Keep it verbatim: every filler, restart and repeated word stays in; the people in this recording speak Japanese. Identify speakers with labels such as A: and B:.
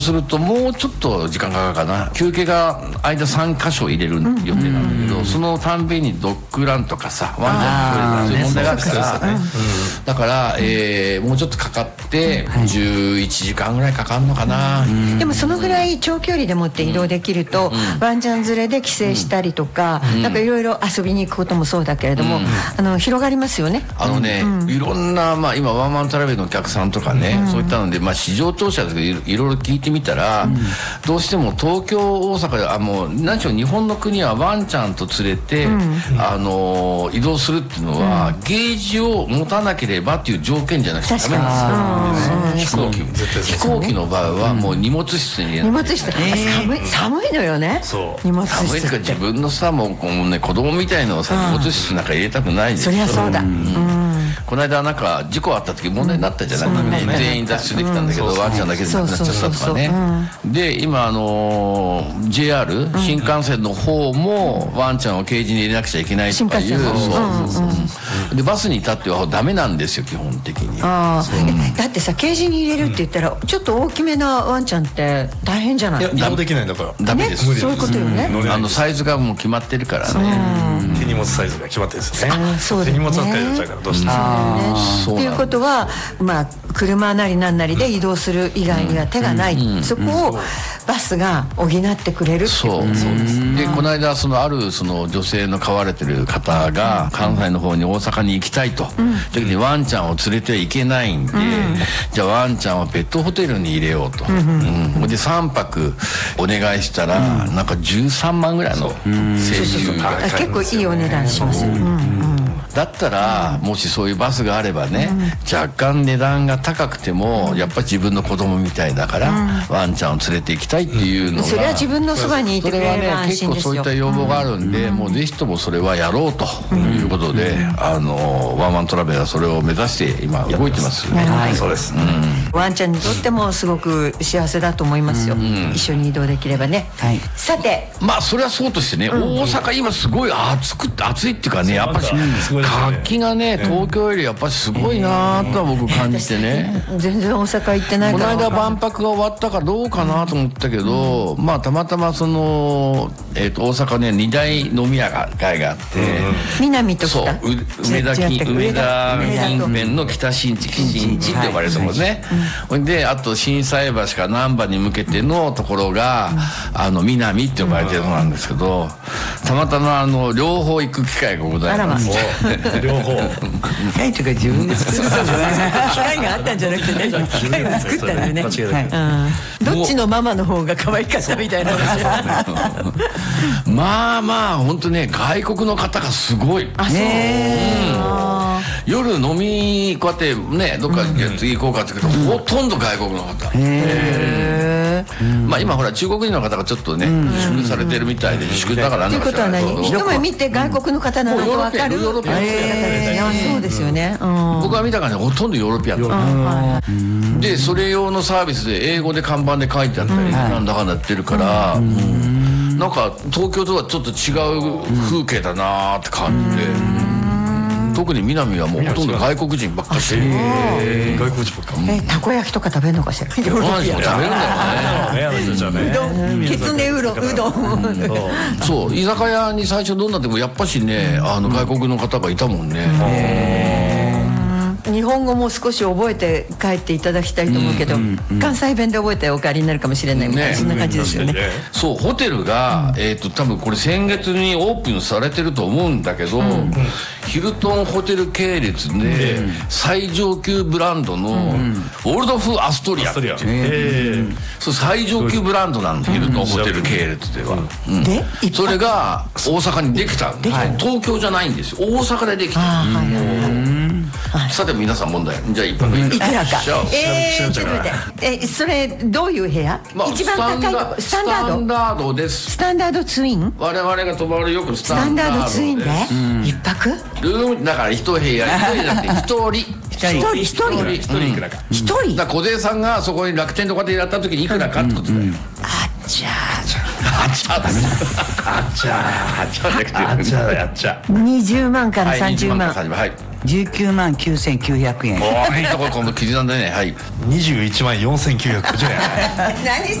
A: するともうちょっと時間かかるかな。休憩が間さん箇所入れる予定なんだけど、うん、そのたんびにドッグランとかさワンちゃんのトイレとかそういう問題があるから、ね、だから、えー、もうちょっとかかってじゅういちじかんぐらいかかるのかな、うん、
B: でもそのぐらい長距離でもって移動できると、うん、ワンちゃん連れで帰省したりとか、うん、なんかいろいろ遊びに行くこともそうだけれども、うん、あの広がりますよね。
A: あのね、うん、いろんな、まあ、今ワンマントラベルのお客さんとかね、うん、そういったので、まあ、市場調査でいろいろ聞いてみたら、うん、どうしても東京大阪であもう何しろ日本の国はワンちゃんと連れて、うん、あの移動するっていうのは、うん、ゲージを持たなければっていう条件じゃなくてダメなんですよ、ね、飛行機飛行機の場合はもう荷物室に入れない、
B: 荷物室、えー、寒い寒いのよね。
A: そう荷物室寒いから自分のさもうこう、ね、子供みたいのをさ、うん、荷物室なんか入れたくないでしょ。
B: そりゃそうだ、うんうん
A: この間なんか事故あった時問題になったじゃない、うん、全員脱出できたんだけど、うん、ワンちゃんだけで亡くなっちゃったとかね。で今あのー、ジェイアール 新幹線の方もワンちゃんをケージに入れなくちゃいけないとかいう、でバスに至ってはダメなんですよ基本的に。
B: あだってさケージに入れるって言ったら、うん、ちょっと大きめなワンちゃんって大変じゃない。
C: いや移動できないんだから
A: ダメです、
B: ね、そういうことよね、
A: うん、あのサイズがもう決まってるからね、
C: 手荷物サイズが決まってるんですよね。手荷物扱いになっちゃうからどうしても
B: っていうことは、まあ、車なりなんなりで移動する以外には手がない、うん、そこをバスが補ってくれるっていうことですね。
A: でこの間そのあるその女性の飼われてる方が関西の方に大阪に行きたいと、うん、時にワンちゃんを連れてはいけないんで、うん、じゃあワンちゃんはペットホテルに入れようと、うんうん、でさんぱくお願いしたら、うん、なんかじゅうさんまんぐらいの請求が
B: 結構いいお値段しますよ、うんうん
A: だったら、うん、もしそういうバスがあればね、うん、若干値段が高くても、うん、やっぱり自分の子供みたいだから、うん、ワンちゃんを連れて行きたいっていうのが、
B: それは自分のそばにいてくれれば安心ですよ。
A: 結構そういった要望があるんで、うん、もうぜひともそれはやろうということで、うん、あのワンマントラベルはそれを目指して今動いてます、ね、
C: はい、そうです、うん、
B: ワンちゃんにとってもすごく幸せだと思いますよ、うん、一緒に移動できればね、はい、さて
A: まあそれはそうとしてね、うん、大阪今すごい暑くて暑いっていうかねやっぱり活気がね東京よりやっぱりすごいなとは僕感じてね、
B: えー、全然大阪行ってないから
A: この間万博が終わったからどうかなと思ったけど、うん、まあたまたまその、えー、と大阪ねに大飲み屋街があって、うん、
B: 南と北
A: そう梅田近梅田近辺の北新地新地って呼ばれるところね、はい、であと心斎橋から難波に向けてのところが、うん、あの南って呼ばれてるところなんですけど、たまたまあの両方行く機会がございます。
C: 両方
B: 機械とか自分で作ったんじゃない機械があったんじゃなくてね機械を作ったんだよね、はい、どっちのママの方が可愛かったみたいな
A: まあまあ本当ね外国の方がすごい。
B: あ、そう、うん、
A: 夜飲みこうやってねどっか次行こうかって言うけど、うん、ほとんど外国の方。へえ。まあ今ほら中国人の方がちょっとね自粛されてるみたいで自粛だからなんか
B: 知らないけど、一目見て外国の方なのか分かる。ヨーロピアン。そうですよね。
A: 僕が見たからねほとんどヨーロピアンで、それ用のサービスで英語で看板で書いてあったりなんだかんだやってるから、なんか東京とはちょっと違う風景だなって感じで、特に南はもうほとんど外国人ばっかりしてる。
C: 外国人ばっかり。
B: え、たこ焼きとか食べるのかしら。ヨーロピアン
A: 食べるんだよね。
B: うどん、きつねうどん、うどん。
A: そう居酒屋に最初どんなでもやっぱしねあの外国の方がいたもんね。
B: 日本語も少し覚えて帰っていただきたいと思うけど、うんうん、関西弁で覚えてお帰りになるかもしれないみたいな、ね、そんな感じですよね。
A: そうホテルが、えー、と多分これ先月にオープンされてると思うんだけど、うん、ヒルトンホテル系列で、うん、最上級ブランドの、うん、オールド風アストリアっていう、そう最上級ブランドなんで、うん、ヒルトンホテル系列では、うん、でそれが大阪にできたんで、はい、東京じゃないんですよ大阪でできた。さて皆さん問題じゃあ一泊いくらか。
B: えー、ちょっと待ってえそれどういう部屋、まあ、一番高いとこスタンダード
A: スタンダードです。
B: スタンダードツイン
A: 我々が泊まるよくスタンダード
B: スタンダードツインで、うん、一泊
A: ルームだから一部屋一人じゃなくて一人
B: 一人一人
C: 一人いくらか
B: 一人
A: だから小勢さんがそこに楽天とかでやった時にいくらかってことだよ、うんうん、
B: あっちゃ
A: あっちゃだねあっちゃあっちゃ
C: あっちゃやっちゃ
B: にじゅうまんからさんじゅうまん、
A: はい
D: じゅうきゅうまんきゅうせんきゅうひゃくえん。
A: おーいいとこ今度刻んでね。はい。
C: にじゅういちまんよんせんきゅうひゃくごじゅうえん。
B: 何